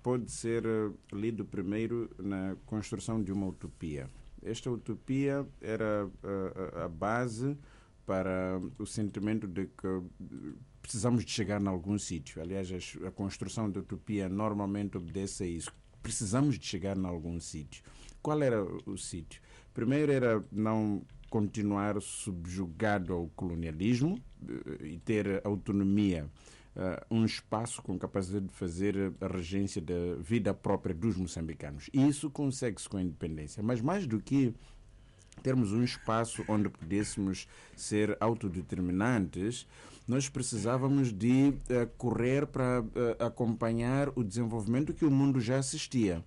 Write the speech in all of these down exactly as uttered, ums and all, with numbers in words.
pode ser lido primeiro na construção de uma utopia. Esta utopia era a, a base para o sentimento de que precisamos de chegar em algum sítio. Aliás, a construção da utopia normalmente obedece a isso. Precisamos de chegar em algum sítio. Qual era o sítio? Primeiro era não continuar subjugado ao colonialismo e ter autonomia, um espaço com capacidade de fazer a regência da vida própria dos moçambicanos. E isso consegue-se com a independência. Mas mais do que termos um espaço onde pudéssemos ser autodeterminantes, nós precisávamos de uh, correr para uh, acompanhar o desenvolvimento que o mundo já assistia.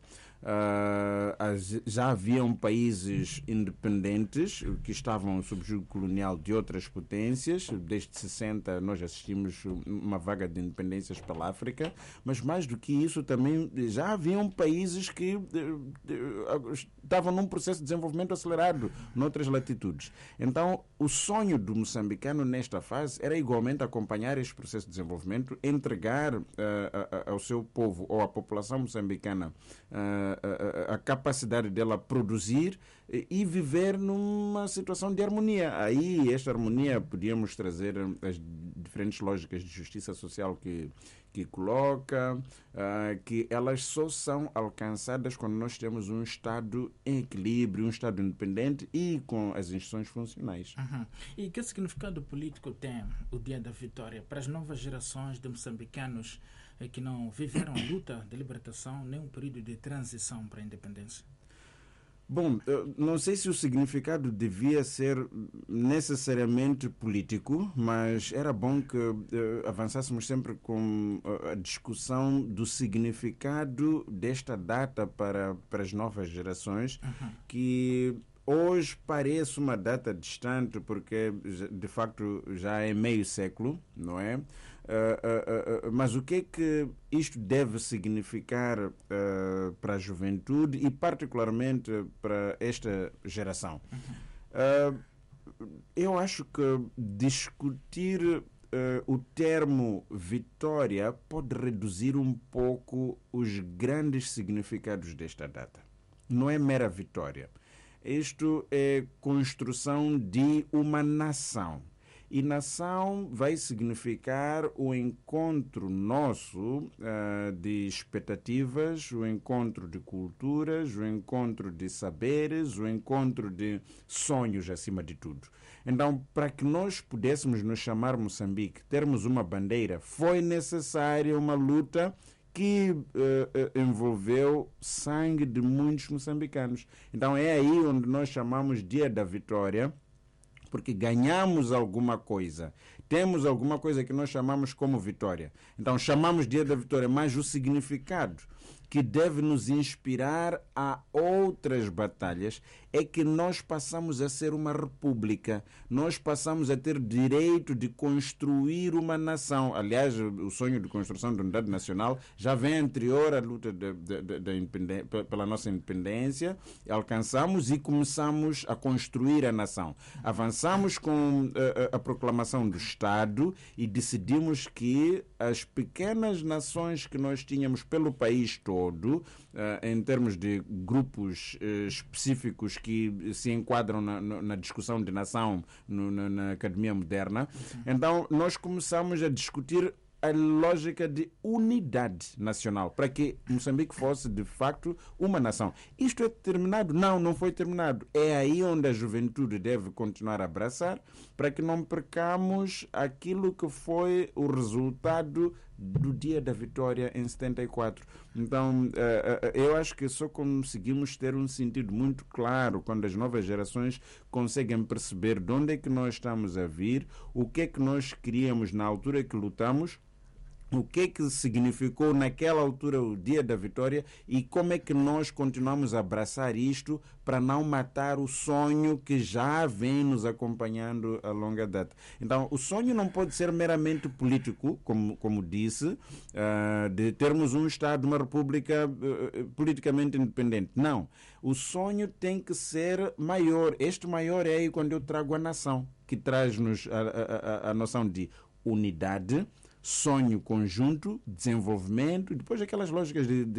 Uh, as, já haviam países independentes que estavam sob jugo colonial de outras potências. Desde sessenta nós assistimos uma vaga de independências pela África, mas mais do que isso também já haviam países que uh, uh, estavam num processo de desenvolvimento acelerado noutras latitudes. Então o sonho do moçambicano nesta fase era igualmente acompanhar este processo de desenvolvimento, entregar uh, a, a, ao seu povo ou à população moçambicana uh, A, a, a capacidade dela produzir e viver numa situação de harmonia. Aí, esta harmonia, podíamos trazer as diferentes lógicas de justiça social que, que coloca, uh, que elas só são alcançadas quando nós temos um Estado em equilíbrio, um Estado independente e com as instituições funcionais. Uhum. E que significado político tem o Dia da Vitória para as novas gerações de moçambicanos que não viveram a luta de libertação nem um período de transição para a independência? Bom, não sei se o significado devia ser necessariamente político, mas era bom que uh, avançássemos sempre com a discussão do significado desta data para, para as novas gerações, uhum. que hoje parece uma data distante porque, de facto, já é meio século, não é? Uh, uh, uh, mas o que é que isto deve significar uh, para a juventude e, particularmente, para esta geração? Uhum. Uh, eu acho que discutir uh, o termo vitória pode reduzir um pouco os grandes significados desta data. Não é mera vitória. Isto é construção de uma nação. E nação vai significar o encontro nosso uh, de expectativas, o encontro de culturas, o encontro de saberes, o encontro de sonhos, acima de tudo. Então, para que nós pudéssemos nos chamar Moçambique, termos uma bandeira, foi necessária uma luta que uh, uh, envolveu sangue de muitos moçambicanos. Então é aí onde nós chamamos Dia da Vitória, porque ganhamos alguma coisa. Temos alguma coisa que nós chamamos como vitória. Então chamamos Dia da Vitória, mas o significado que deve nos inspirar a outras batalhas é que nós passamos a ser uma república, nós passamos a ter direito de construir uma nação. Aliás, o sonho de construção da unidade nacional já vem anterior à luta de, de, de, de independência, pela nossa independência. Alcançamos e começamos a construir a nação. Avançamos com a, a, a proclamação do Estado e decidimos que as pequenas nações que nós tínhamos pelo país todo, Uh, em termos de grupos uh, específicos que se enquadram na, na discussão de nação no, na, na academia moderna. Sim. Então nós começamos a discutir a lógica de unidade nacional, para que Moçambique fosse, de facto, uma nação. Isto é terminado? Não, não foi terminado. É aí onde a juventude deve continuar a abraçar, para que não percamos aquilo que foi o resultado do Dia da Vitória em setenta e quatro. Então, eu acho que só conseguimos ter um sentido muito claro quando as novas gerações conseguem perceber de onde é que nós estamos a vir, o que é que nós queríamos na altura que lutamos, o que é que significou naquela altura o Dia da Vitória e como é que nós continuamos a abraçar isto para não matar o sonho que já vem nos acompanhando a longa data. Então, o sonho não pode ser meramente político, como, como disse, uh, de termos um Estado, uma república uh, politicamente independente. Não. O sonho tem que ser maior. Este maior é aí quando eu trago a nação, que traz-nos a, a, a, a noção de unidade, sonho conjunto, desenvolvimento, e depois aquelas lógicas de, de